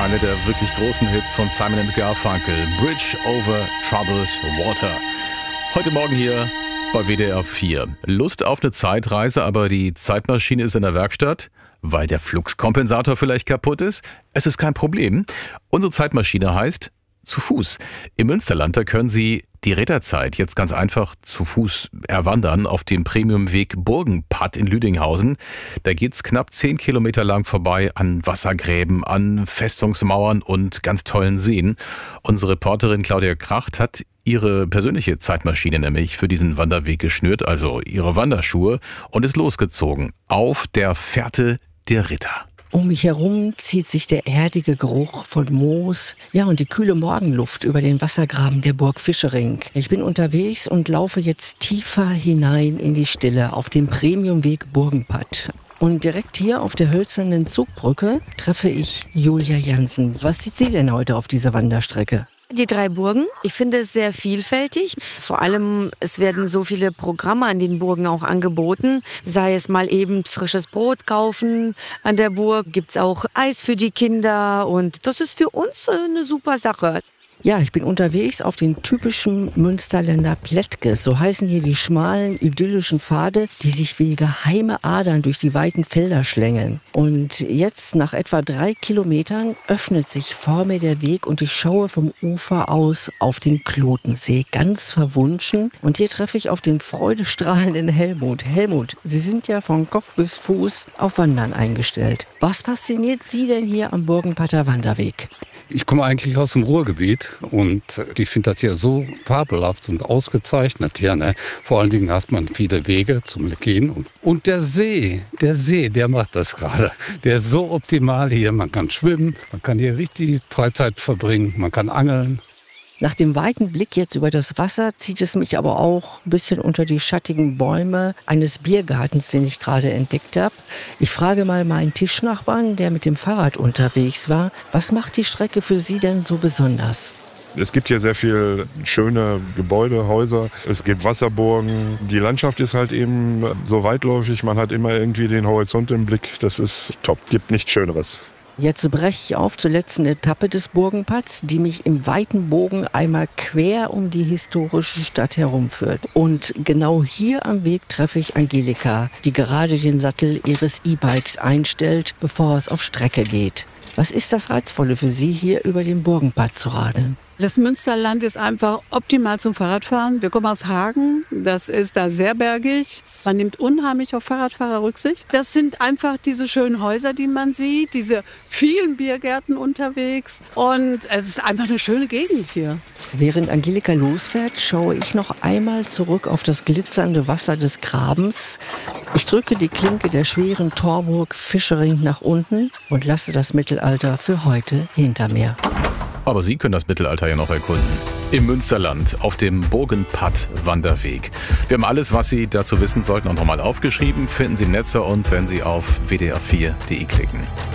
Einer der wirklich großen Hits von Simon & Garfunkel, Bridge over Troubled Water. Heute Morgen hier bei WDR 4. Lust auf eine Zeitreise, aber die Zeitmaschine ist in der Werkstatt, weil der Fluxkompensator vielleicht kaputt ist? Es ist kein Problem. Unsere Zeitmaschine heißt zu Fuß. Im Münsterland, da können Sie die Ritterzeit jetzt ganz einfach zu Fuß erwandern auf dem Premiumweg Burgenpatt in Lüdinghausen. Da geht's knapp 10 Kilometer lang vorbei an Wassergräben, an Festungsmauern und ganz tollen Seen. Unsere Reporterin Claudia Kracht hat ihre persönliche Zeitmaschine nämlich für diesen Wanderweg geschnürt, also ihre Wanderschuhe, und ist losgezogen auf der Fährte der Ritter. Um mich herum zieht sich der erdige Geruch von Moos, und die kühle Morgenluft über den Wassergraben der Burg Fischering. Ich bin unterwegs und laufe jetzt tiefer hinein in die Stille auf dem Premiumweg Burgenpatt. Und direkt hier auf der hölzernen Zugbrücke treffe ich Julia Jansen. Was sieht sie denn heute auf dieser Wanderstrecke? Die 3 Burgen. Ich finde es sehr vielfältig. Vor allem, es werden so viele Programme an den Burgen auch angeboten. Sei es mal eben frisches Brot kaufen. An der Burg gibt's auch Eis für die Kinder. Und das ist für uns eine super Sache. Ja, ich bin unterwegs auf den typischen Münsterländer Plättges. So heißen hier die schmalen, idyllischen Pfade, die sich wie geheime Adern durch die weiten Felder schlängeln. Und jetzt, nach etwa 3 Kilometern, öffnet sich vor mir der Weg und ich schaue vom Ufer aus auf den Klotensee, ganz verwunschen. Und hier treffe ich auf den freudestrahlenden Helmut. Helmut, Sie sind ja von Kopf bis Fuß auf Wandern eingestellt. Was fasziniert Sie denn hier am Burgenpatter Wanderweg? Ich komme eigentlich aus dem Ruhrgebiet und ich finde das hier so fabelhaft und ausgezeichnet hier. Ne? Vor allen Dingen hat man viele Wege zum Gehen. Und der See, der macht das gerade. Der ist so optimal hier. Man kann schwimmen, man kann hier richtig Freizeit verbringen, man kann angeln. Nach dem weiten Blick jetzt über das Wasser zieht es mich aber auch ein bisschen unter die schattigen Bäume eines Biergartens, den ich gerade entdeckt habe. Ich frage mal meinen Tischnachbarn, der mit dem Fahrrad unterwegs war, was macht die Strecke für Sie denn so besonders? Es gibt hier sehr viel schöne Gebäude, Häuser. Es gibt Wasserburgen. Die Landschaft ist halt eben so weitläufig. Man hat immer irgendwie den Horizont im Blick. Das ist top. Gibt nichts Schöneres. Jetzt breche ich auf zur letzten Etappe des Burgenpatts, die mich im weiten Bogen einmal quer um die historische Stadt herumführt. Und genau hier am Weg treffe ich Angelika, die gerade den Sattel ihres E-Bikes einstellt, bevor es auf Strecke geht. Was ist das Reizvolle für Sie, hier über den Burgenpatt zu radeln? Das Münsterland ist einfach optimal zum Fahrradfahren. Wir kommen aus Hagen, das ist da sehr bergig. Man nimmt unheimlich auf Fahrradfahrer Rücksicht. Das sind einfach diese schönen Häuser, die man sieht, diese vielen Biergärten unterwegs. Und es ist einfach eine schöne Gegend hier. Während Angelika losfährt, schaue ich noch einmal zurück auf das glitzernde Wasser des Grabens. Ich drücke die Klinke der schweren Torburg Fischering nach unten und lasse das Mittelalter für heute hinter mir. Aber Sie können das Mittelalter ja noch erkunden. Im Münsterland auf dem Burgenpatt-Wanderweg. Wir haben alles, was Sie dazu wissen sollten, auch nochmal aufgeschrieben. Finden Sie im Netz bei uns, wenn Sie auf wdr4.de klicken.